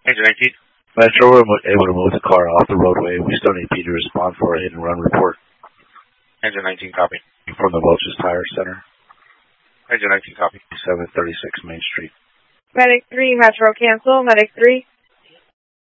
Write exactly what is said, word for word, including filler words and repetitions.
Engine nineteen. Metro, we're able to move the car off the roadway. We still need P to respond for a hit and run report. Engine nineteen, copy. From the Welch's Tire Center. Engine nineteen, copy. seven thirty-six Main Street. Medic three, Metro cancel. Medic three.